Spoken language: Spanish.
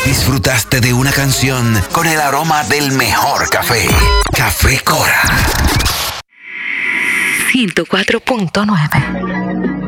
Disfrutaste de una canción con el aroma del mejor café. Café Cora. 104.9